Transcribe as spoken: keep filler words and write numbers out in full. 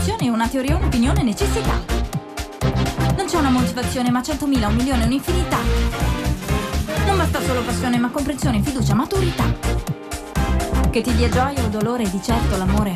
un'emozione, una teoria, un'opinione, necessità. Non c'è una motivazione, ma centomila, un milione, un'infinità. Non basta solo passione, ma comprensione, fiducia, maturità. Che ti dia gioia o dolore, di certo l'amore